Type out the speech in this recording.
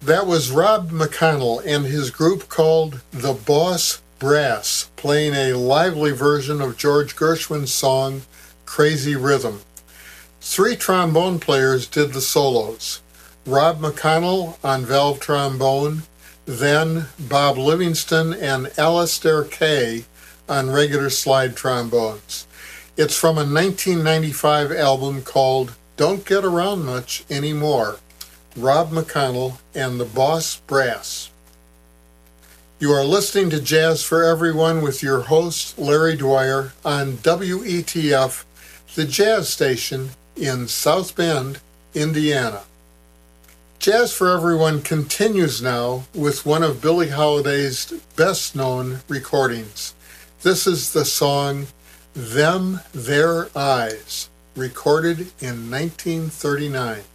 That was Rob McConnell and his group called the Boss Brass, playing a lively version of George Gershwin's song, Crazy Rhythm. 3 trombone players did the solos. Rob McConnell on valve trombone, then Bob Livingston and Alistair Kay on regular slide trombones. It's from a 1995 album called Don't Get Around Much Anymore. Rob McConnell and the Boss Brass. You are listening to Jazz for Everyone with your host, Larry Dwyer, on WETF, the jazz station in South Bend, Indiana. Jazz for Everyone continues now with one of Billie Holiday's best-known recordings. This is the song Them Their Eyes, recorded in 1939.